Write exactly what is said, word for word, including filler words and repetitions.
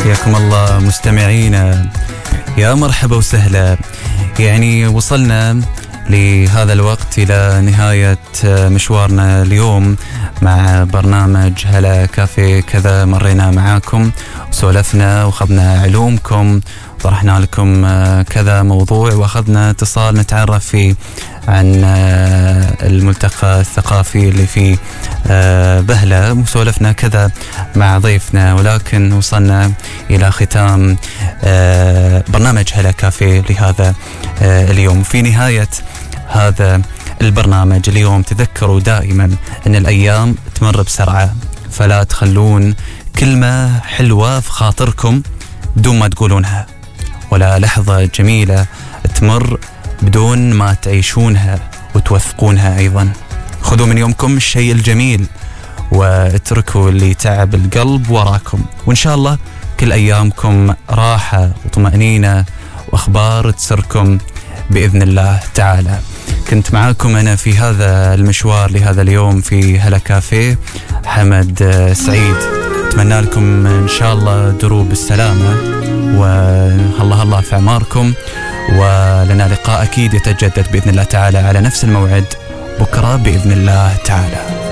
حياكم الله مستمعينا، يا مرحبا وسهلا. يعني وصلنا لهذا الوقت إلى نهاية مشوارنا اليوم مع برنامج هلا كافي. كذا مرينا معاكم وسولفنا وأخذنا علومكم، طرحنا لكم كذا موضوع وأخذنا اتصال نتعرف فيه عن الملتقى الثقافي اللي في بهلة، وسولفنا كذا مع ضيفنا، ولكن وصلنا إلى ختام برنامج هلا كافي لهذا اليوم. في نهاية هذا البرنامج اليوم تذكروا دائما أن الأيام تمر بسرعة، فلا تخلون كلمة حلوة في خاطركم بدون ما تقولونها، ولا لحظة جميلة تمر بدون ما تعيشونها وتوثقونها. أيضا خذوا من يومكم الشيء الجميل واتركوا اللي تعب القلب وراكم، وإن شاء الله كل أيامكم راحة وطمأنينة وأخبار تسركم بإذن الله تعالى. كنت معاكم أنا في هذا المشوار لهذا اليوم في هلا كافيه حمد سعيد. أتمنى لكم إن شاء الله دروب السلامة، والله الله في أعماركم، ولنا لقاء أكيد يتجدد بإذن الله تعالى على نفس الموعد بكرة بإذن الله تعالى.